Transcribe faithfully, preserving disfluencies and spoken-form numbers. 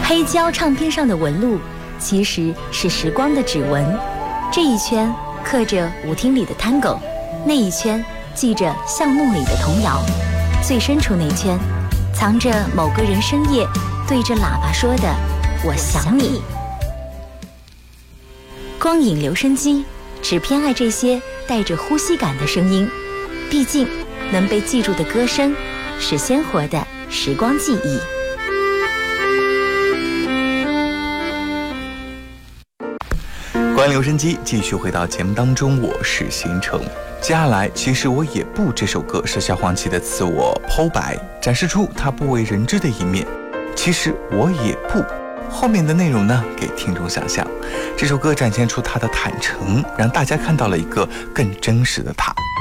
黑胶唱片上的纹路其实是时光的指纹，这一圈刻着舞厅里的tango，那一圈记着巷弄里的童谣，最深处那圈藏着某个人深夜对着喇叭说的我想你。光影留声机只偏爱这些带着呼吸感的声音，毕竟能被记住的歌声是鲜活的时光记忆。 关留声机继续回到节目当中，我是新城。接下来其实我也不这首歌是萧煌奇的自我剖白，展示出他不为人知的一面。其实我也不，后面的内容呢给听众想象。这首歌展现出他的坦诚，让大家看到了一个更真实的他。